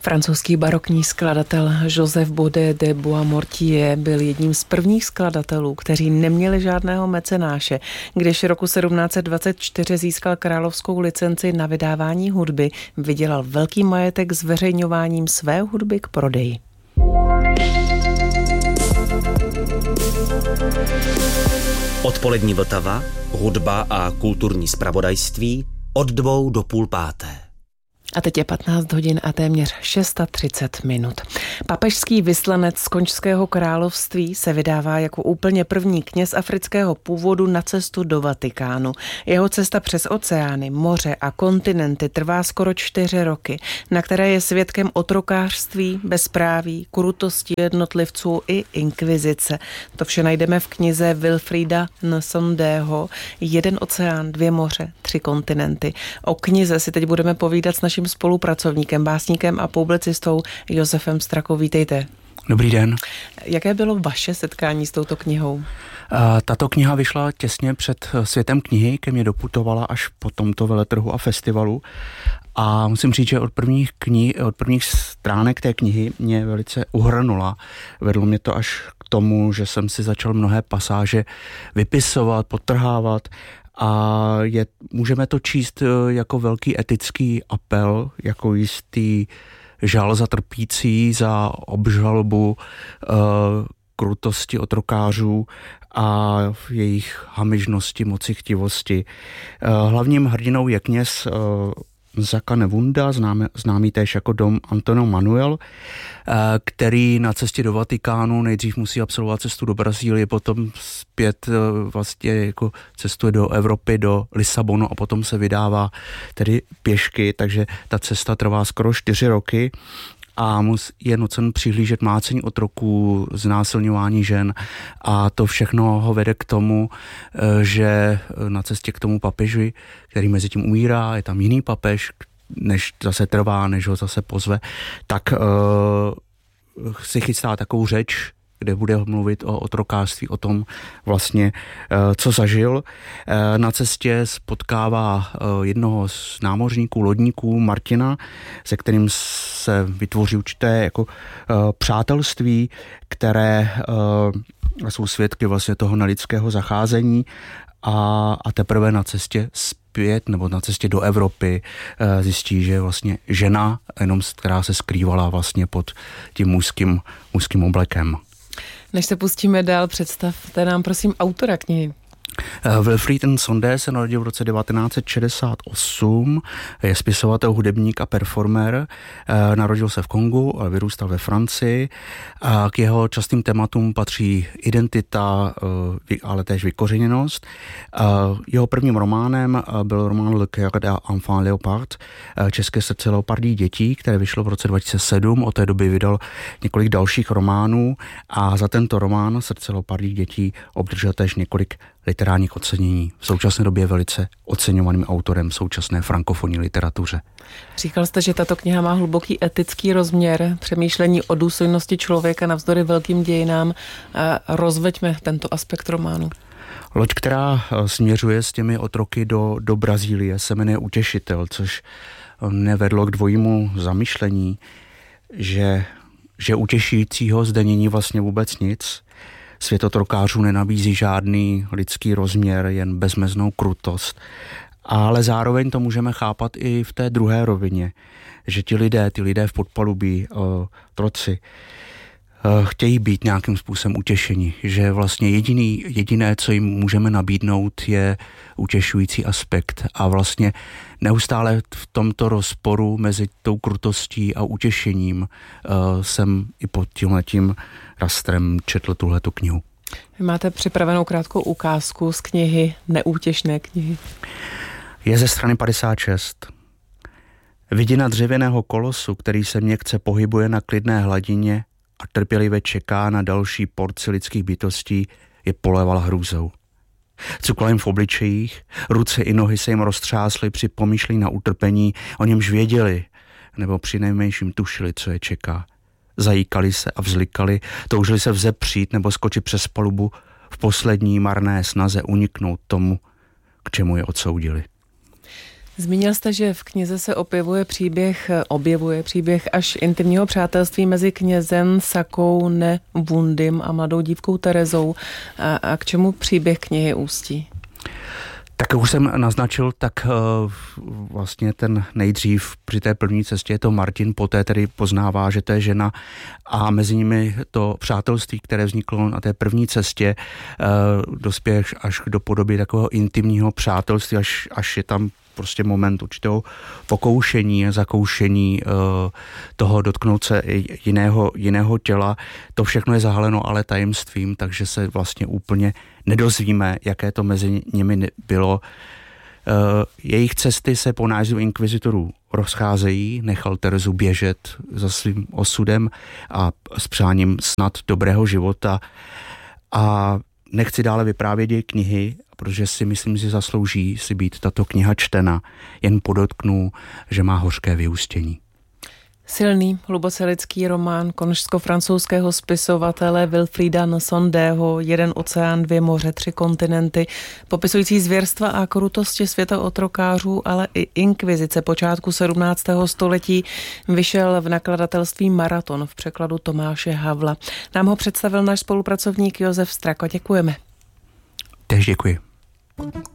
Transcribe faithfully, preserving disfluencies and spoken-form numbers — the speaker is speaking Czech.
Francouzský barokní skladatel Joseph Baudet de Boismortier byl jedním z prvních skladatelů, kteří neměli žádného mecenáše. Když roku sedmnáct set dvacet čtyři získal královskou licenci na vydávání hudby, vydělal velký majetek zveřejňováním své hudby k prodeji. Odpolední Vltava, hudba a kulturní zpravodajství od dvou do půl páté. A teď je patnáct hodin a téměř třicet šest minut. Papežský vyslanec z Konžského království se vydává jako úplně první kněz afrického původu na cestu do Vatikánu. Jeho cesta přes oceány, moře a kontinenty trvá skoro čtyři roky, na které je svědkem otrokářství, bezpráví, krutosti jednotlivců i inkvizice. To vše najdeme v knize Wilfrida Nsondeho Jeden oceán, dvě moře, tři kontinenty. O knize si teď budeme povídat s naším spolupracovníkem, básníkem a publicistou Josefem Strakou. Vítejte. Dobrý den. Jaké bylo vaše setkání s touto knihou? Tato kniha vyšla těsně před Světem knihy, ke mně doputovala až po tomto veletrhu a festivalu. A musím říct, že od prvních, knih, od prvních stránek té knihy mě velice uhrnula. Vedlo mě to až k tomu, že jsem si začal mnohé pasáže vypisovat, podtrhávat. A je, můžeme to číst jako velký etický apel, jako jistý žal za trpící, za obžalobu e, krutosti otrokářů a jejich hamižnosti, mocichtivosti. E, hlavním hrdinou je kněz e, Nzaka Nevunda, známý, známý též jako Dom Antonio Manuel, který na cestě do Vatikánu nejdřív musí absolvovat cestu do Brazílie, potom zpět vlastně jako cestuje do Evropy, do Lisabonu a potom se vydává tedy pěšky, takže ta cesta trvá skoro čtyři roky. A je nucen přihlížet mlácení otroků, znásilňování žen a to všechno ho vede k tomu, že na cestě k tomu papeži, který mezi tím umírá, je tam jiný papež, než zase trvá, než ho zase pozve, tak uh, si chystá takovou řeč, kde bude mluvit o otrokářství, o tom vlastně, co zažil. Na cestě spotkává jednoho z námořníků, lodníků, Martina, se kterým se vytvoří určité jako přátelství, které jsou svědky vlastně toho nelidského zacházení a, a teprve na cestě zpět nebo na cestě do Evropy zjistí, že vlastně žena, jenom která se skrývala vlastně pod tím mužským, mužským oblekem. Než se pustíme dál, představte nám prosím autora knihy. Wilfried Nsonde se narodil v roce devatenáct set šedesát osm, je spisovatel, hudebník a performer. Narodil se v Kongu, ale vyrůstal ve Francii. A k jeho častým tématům patří identita, ale též vykořeněnost. Jeho prvním románem byl román Le Cœur d'Enfant Léopard, České srdce leopardí dětí, které vyšlo v roce dva tisíce sedm. Od té doby vydal několik dalších románů a za tento román Srdce leopardí dětí obdržel též několik literárních ocenění. V současné době je velice oceňovaným autorem současné frankofonní literatuře. Říkal jste, že tato kniha má hluboký etický rozměr, přemýšlení o důstojnosti člověka navzdory velkým dějinám. Rozveďme tento aspekt románu. Loď, která směřuje s těmi otroky do, do Brazílie, se jmenuje Utěšitel, což nevedlo k dvojímu zamyšlení, že, že utěšujícího zde není vlastně vůbec nic. Svět otrokářů nenabízí žádný lidský rozměr, jen bezmeznou krutost. Ale zároveň to můžeme chápat i v té druhé rovině, že ti lidé, ty lidé v podpalubí, otroci, chtějí být nějakým způsobem utěšeni, že vlastně jediný, jediné, co jim můžeme nabídnout, je utěšující aspekt a vlastně neustále v tomto rozporu mezi tou krutostí a utěšením uh, jsem i pod tímhletím rastrem četl tuhletu knihu. Vy máte připravenou krátkou ukázku z knihy, neútěšné knihy. Je ze strany padesát šest. Vidina dřevěného kolosu, který se měkce pohybuje na klidné hladině a trpělivě čeká na další porci lidských bytostí, je poléval hrůzou. Cukla jim v obličejích, ruce i nohy se jim roztřásly při pomýšlení na utrpení, o němž věděli, nebo přinejmenším tušili, co je čeká. Zajíkali se a vzlikali, toužili se vzepřít nebo skočit přes palubu v poslední marné snaze uniknout tomu, k čemu je odsoudili. Zmínil jste, že v knize se objevuje příběh, objevuje příběh až intimního přátelství mezi knězem Sakou Nevundym a mladou dívkou Terezou. A, a k čemu příběh knihy ústí? Tak už jsem naznačil, tak uh, vlastně ten nejdřív při té první cestě je to Martin, poté tedy poznává, že to je žena a mezi nimi to přátelství, které vzniklo na té první cestě, uh, dospěje až do podoby takového intimního přátelství, až, až je tam prostě moment určitého pokoušení, zakoušení uh, toho dotknout se jiného, jiného těla. To všechno je zahaleno ale tajemstvím, takže se vlastně úplně nedozvíme, jaké to mezi nimi bylo. Uh, jejich cesty se po nájezdu inkvizitorů rozcházejí, nechal Terezu běžet za svým osudem a s přáním snad dobrého života. A nechci dále vyprávět její knihy, protože si myslím, že zaslouží si být tato kniha čtena. Jen podotknu, že má hořké vyústění. Silný, hluboce lidský román konžsko-francouzského spisovatele Wilfrida Nsondeho Jeden oceán, dvě moře, tři kontinenty, popisující zvěrstva a krutosti světa otrokářů, ale i inkvizice počátku sedmnáctého století, vyšel v nakladatelství Maraton v překladu Tomáše Havla. Nám ho představil náš spolupracovník Josef Strako. Děkujeme. Tež děkuji.